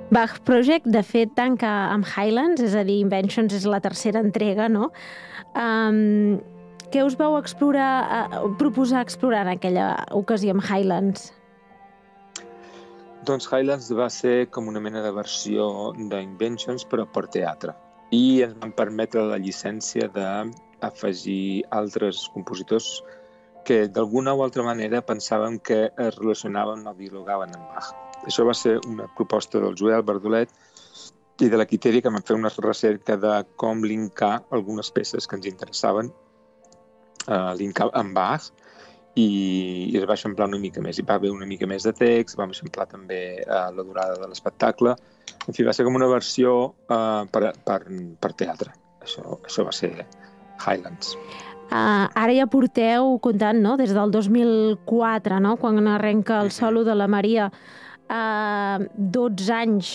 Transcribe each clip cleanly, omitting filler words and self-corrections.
Bach Project, de fet, tanca amb Highlands, és a dir, Inventions és la tercera entrega, no? Què us vau proposar explorar en aquella ocasió amb Highlands? Doncs Highlands va ser com una mena de versió d'Inventions, però per teatre. I ens van permetre la llicència d'afegir altres compositors que d'alguna o altra manera pensàvem que es relacionaven o dialogaven amb Bach. Això va ser una proposta del Joel Bardolet i de la Quiteri, que van fer una recerca de com linkar algunes peces que ens interessaven linkar amb Bach, i es va eixamplar una mica més. Hi va haver una mica més de text, vam eixamplar també la durada de l'espectacle. En fi, va ser com una versió per teatre. Això va ser Highlands. Ara ja porteu comptant, no?, des del 2004, no?, quan arrenca el solo de la Maria, 12 anys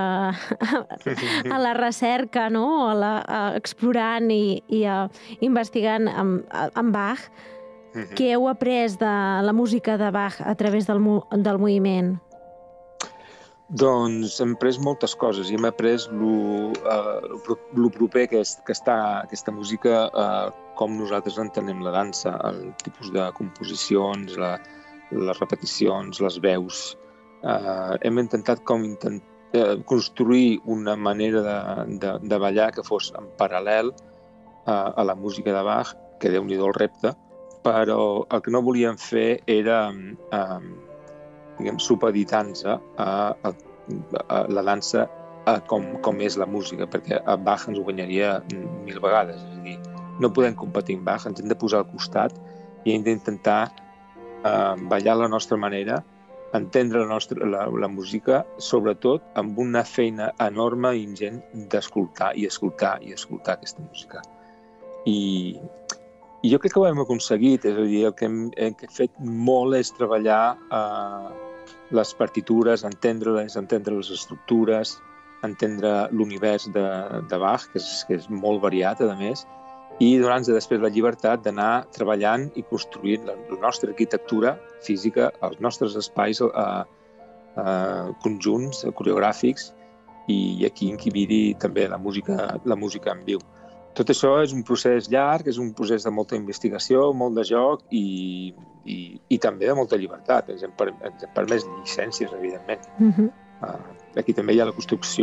a la recerca, no?, explorant i investigant amb Bach. Què heu après de la música de Bach a través del moviment? Doncs hem après moltes coses i hem après lo proper que està aquesta música, com nosaltres entenem la dansa, el tipus de composicions, les repeticions, les veus. Hem intentat construir una manera de ballar que fos en paral·lel a la música de Bach, que déu-n'hi-do el repte, però el que no volíem fer era supeditar-nos a la dansa com és la música, perquè a Bach ens ho guanyaria 1000 vegades. És a dir, no podem competir amb Bach, ens hem de posar al costat i hem d'intentar ballar a la nostra manera, entendre la música, sobretot amb una feina enorme i ingent d'escoltar i escoltar i escoltar aquesta música. I jo crec que ho hem aconseguit, és a dir, el que hem fet molt és treballar les partitures, entendre les estructures, entendre l'univers de Bach, que és molt variat, a més, i donar-nos després la llibertat d'anar treballant i construint la nostra arquitectura física, els nostres espais conjunts, coreogràfics, i aquí encabir-hi també la música en viu. Tot això és un procés llarg, és un procés de molta investigació, molt de joc i també de molta llibertat. Ens hem permès llicències, evidentment. Aquí també hi ha la construcció